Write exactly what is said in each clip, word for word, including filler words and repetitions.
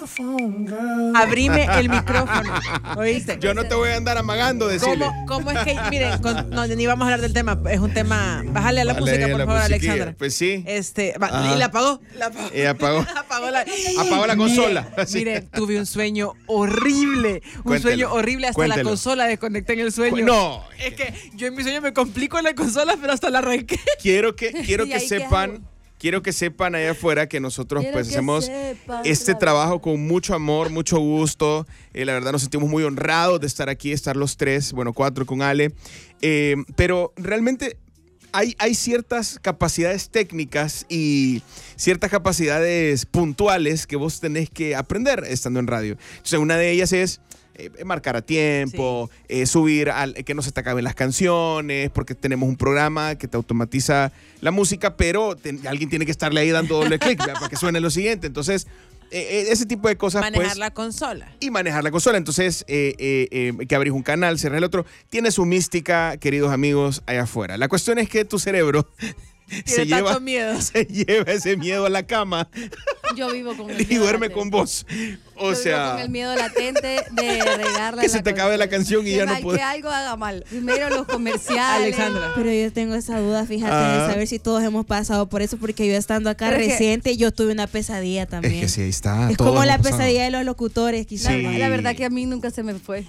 Abrime el micrófono. ¿Oíste? Yo no te voy a andar amagando, decirle. ¿Cómo, cómo es que, miren, con, no, ni vamos a hablar del tema, es un tema, bájale a la Vale, música, por la favor, musiquilla. Alexandra. Pues sí. Este, va, y la apagó. La apagó. Y apagó. apagó la, Apagó la consola. Mire, mire, tuve un sueño horrible, un Cuéntelo, sueño horrible, hasta cuéntelo. la consola desconecté en el sueño. No. Es que yo en mi sueño me complico en la consola, pero hasta la arranqué. Quiero que, quiero ¿Y que ahí qué sepan... hago? Quiero que sepan allá afuera que nosotros Quiero pues que hacemos sepan, este claro. trabajo con mucho amor, mucho gusto. Eh, la verdad nos sentimos muy honrados de estar aquí, estar los tres, bueno, cuatro con Ale. Eh, pero realmente hay, hay ciertas capacidades técnicas y ciertas capacidades puntuales que vos tenés que aprender estando en radio. Entonces una de ellas es... Eh, marcar a tiempo, sí. eh, subir, al, que no se te acaben las canciones, porque tenemos un programa que te automatiza la música, pero te, alguien tiene que estarle ahí dando doble clic para que suene lo siguiente. Entonces, eh, ese tipo de cosas. Manejar pues, la consola. Y manejar la consola. Entonces, eh, eh, eh, que abrís un canal, cerrás el otro. Tiene su mística, queridos amigos, allá afuera. La cuestión es que tu cerebro... Se lleva, miedo. se lleva ese miedo a la cama. Yo vivo con el y miedo duerme latente. con vos. O Yo sea, vivo con el miedo latente de regarla. que se te acabe la canción y ya no puedes. puedes. Que algo haga mal. Primero los comerciales. Alexandra. Pero yo tengo esa duda, fíjate, Ah. de saber si todos hemos pasado por eso, porque yo estando acá Pero es que- reciente, yo tuve una pesadilla también. Es que sí, ahí está. Es todos como la hemos pasado. pesadilla de los locutores, La, quizás. Sí. la verdad que a mí nunca se me fue.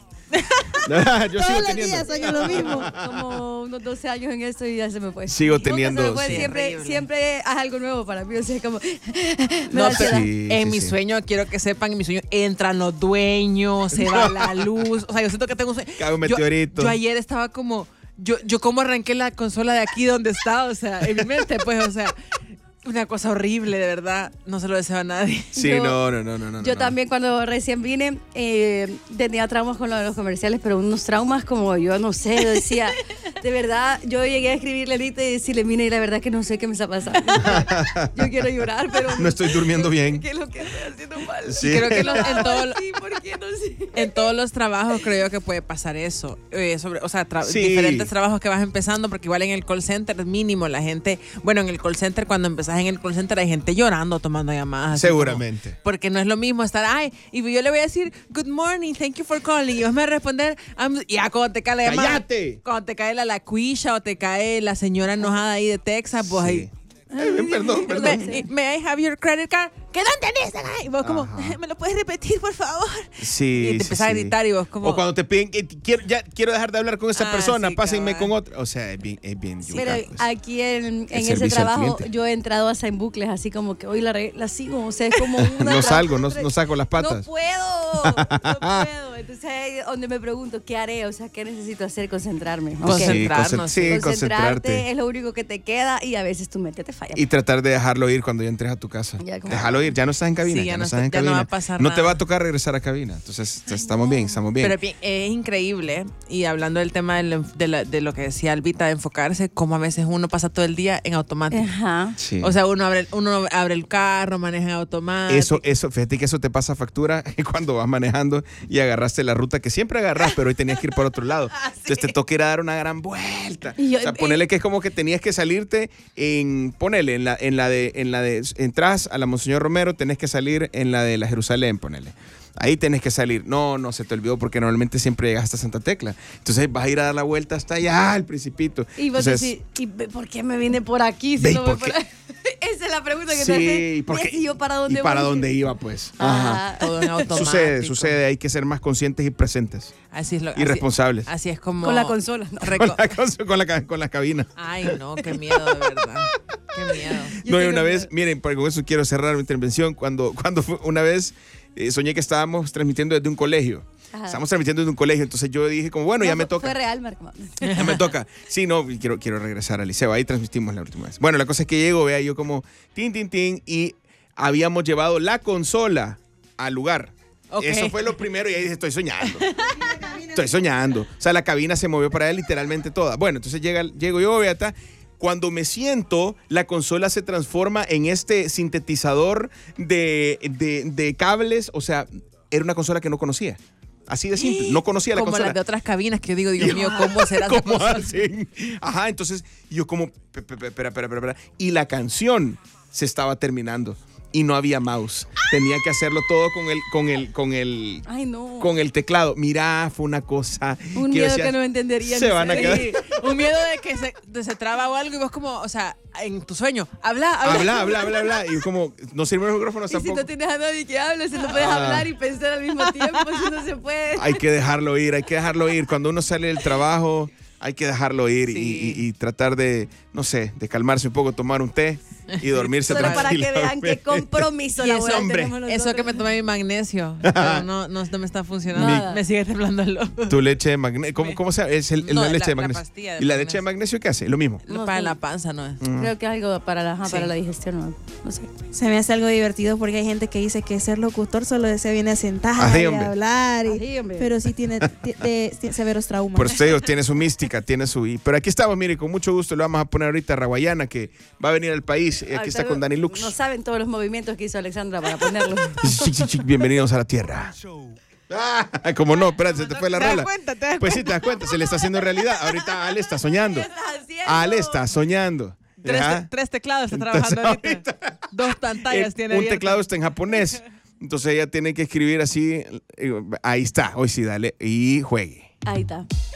Yo sigo Todos los teniendo. días soy lo mismo. Como unos doce años en esto y ya se me fue. Sigo Nunca teniendo, se me fue. sí. Siempre, Horrible. siempre haz algo nuevo para mí. O sea, como. me No, da pero ansiedad. Sí, en sí, mi sí. sueño, quiero que sepan, en mi sueño entran los dueños, se va la luz. O sea, yo siento que tengo un sueño. Cae un Yo- meteorito. Yo, ayer estaba como, yo, yo como arranqué la consola de aquí donde está, o sea, en mi mente, pues, o sea, una cosa horrible, de verdad. No se lo deseo a nadie. Sí, Yo- no, no, no, no, no. Yo no. también cuando recién vine eh, tenía traumas con lo de los comerciales, pero unos traumas como yo no sé, yo decía, de verdad, yo llegué a escribirle ahorita y decirle, mire, y la verdad que no sé qué me está pasando. Yo quiero llorar, pero No estoy durmiendo bien. ¿Qué es lo que estoy haciendo mal? Sí. Creo que los- en, todo- Sí, ¿por qué no sé? en todos los trabajos creo yo que puede pasar eso. Eh, sobre, o sea, tra- Sí. diferentes trabajos que vas empezando, porque igual en el call center mínimo la gente, bueno, en el call center, cuando empezás en el call center hay gente llorando tomando llamadas. así Seguramente. como- porque no es lo mismo estar, ay, y yo le voy a decir, good morning, thank you for calling, y vos me vas a responder, I'm- y ya cuando te cae la llamada, ¡Cállate! cuando te cae la lacuisha o te cae la señora enojada ahí de Texas, pues ahí. Sí. Ay, perdón, perdón. Me, may I have your credit card? ¿Qué no entendiste? Y vos como, Ajá. ¿me lo puedes repetir, por favor? Sí. Y te sí, empezás a sí. gritar y vos como... O cuando te piden que quiero, ya quiero dejar de hablar con esa Ah, persona, sí, pásenme cabal. con otra. O sea, es bien, es bien Pero yuca, pues. aquí en, en ese servicio al trabajo cliente. yo he entrado hasta en bucles, así como que hoy la, re- la sigo, o sea, es como una... No tras salgo, no, otra. no saco las No patas. puedo, no puedo. Entonces ahí es donde me pregunto, ¿qué haré? O sea, ¿qué necesito hacer? Concentrarme. Pues Ok. sí. Concentrarnos, Sí, Concentrarte concentrarte. es lo único que te queda y a veces tu mente te falla. Y tratar de dejarlo ir cuando ya entres a tu casa. Ya, como- Déjalo ir, ya no estás en cabina. Sí, ya, ya no no estás está- en ya no cabina. va a pasar No te nada. va a tocar regresar a cabina. Entonces, estamos bien, estamos bien. Pero bien, es increíble, y hablando del tema del- de, la- de lo que decía Albita, de enfocarse, como a veces uno pasa todo el día en automático. Ajá. Sí. O sea, uno abre, uno abre el carro, maneja en automático. Eso, eso, fíjate que eso te pasa factura cuando vas manejando y agarraste la ruta que siempre agarras, pero hoy tenías que ir por otro lado. Entonces te toca ir a dar una gran vuelta. Y yo- o sea, ponele que es como que tenías que salirte en, ponele, en la, en la de, en la de, entras a la Monseñor Romero, tenés que salir en la de la Jerusalén, ponele. Ahí tenés que salir. No, no se te olvidó porque normalmente siempre llegas hasta Santa Tecla. Entonces vas a ir a dar la vuelta hasta allá, al Principito. Y vos Entonces, decís, ¿y ve- por qué me vine por aquí? Si Ve, ¿y no voy por qué? por ahí? Esa es la pregunta que sí, te haces. ¿por qué? ¿Y yo para dónde ¿Y para voy? dónde iba, pues? Ajá. Todo en automático. Sucede, sucede. Hay que ser más conscientes y presentes. Así es lo Y así- responsables. Así es como... Con la consola. ¿no? reco- Con la, con, con la, ca- con la cabina. Ay, no, qué miedo, de verdad. Qué miedo. Yo No, y tengo una vez, miedo. miren, porque con eso quiero cerrar mi intervención. Cuando, cuando fue- una vez eh, soñé que estábamos transmitiendo desde un colegio. Ajá. Estábamos transmitiendo desde un colegio. Entonces yo dije como, bueno, No, ya me fue- toca. Fue real, Marco. Ya me toca. Sí, no, y quiero, quiero regresar al liceo. Ahí transmitimos la última vez. Bueno, la cosa es que llego, vea, yo como tin, tin, tin, y habíamos llevado la consola al lugar. Ok. Eso fue lo primero y ahí dije, estoy soñando. Estoy soñando. O sea, la cabina se movió para él literalmente toda. Bueno, entonces llega, llego yo, Beata. Cuando me siento, la consola se transforma en este sintetizador de, de, de cables. O sea, era una consola que no conocía. Así de simple. No conocía la Como consola. las de otras cabinas que yo digo, Dios mío, ¿cómo será esa ¿Cómo consola? hacen? Ajá, entonces yo como, pe- pe- pe- espera, espera, espera, espera. Y la canción se estaba terminando. y no había mouse. Tenía que hacerlo todo con el, con el, con el, Ay, no. con el teclado. Mira, fue una cosa. Un que miedo decías, que no entendería. Se ni van a sé. quedar. Sí, un miedo de que se, de se traba o algo y vos como, o sea, en tu sueño, habla, habla. Habla, habla, habla, habla. Y como, no sirven los micrófonos Y si tampoco. no tienes a nadie que hable, si no puedes Ah. hablar y pensar al mismo tiempo, si no se puede. Hay que dejarlo ir, hay que dejarlo ir. Cuando uno sale del trabajo, hay que dejarlo ir y, Sí. y- y tratar de, no sé, de calmarse un poco, tomar un té y dormirse Solo para que tranquilo. vean qué compromiso Y eso, laboral hombre. tenemos nosotros. Eso que me tomé mi magnesio, pero no, no, no me está funcionando. Nada. Me sigue temblando el ojo. Tu leche de magnesio, ¿cómo, cómo se llama? Es el, el- No, la leche la- de la magnesio. pastilla de ¿Y la magnesio. leche de magnesio qué hace? Lo mismo. No Para sé. la panza, ¿no es? Creo que es algo para la, ajá, Sí. para la digestión, no, no sé. Se me hace algo divertido porque hay gente que dice que ser locutor solo se viene a sentar Así, y hombre. a hablar. y- Así, hombre. pero sí tiene, ti- de- ti- severos traumas. Por eso te digo, tiene su mística, tiene su... y- Pero aquí estamos, mire, con mucho gusto le vamos a poner ahorita a Raguayana, que va a venir al país. Aquí Ay, está pero con Dani Lux. No saben todos los movimientos que hizo Alexandra para ponerlo. Chic, chic, chic, bienvenidos a la tierra. Ah, como no, espérate, se te fue la ¿Te das rola. cuenta? ¿Te das Pues sí, te das cuenta, se le está haciendo realidad. Ahorita Ale está soñando. ¿Qué estás haciendo? Ale está soñando. Tres, Ajá. te- tres teclados está Entonces, trabajando ahorita. Dos pantallas Eh, tiene un abiertas. teclado está en japonés. Entonces ella tiene que escribir así. eh, Ahí está. Hoy sí, dale. Y juegue. Ahí está.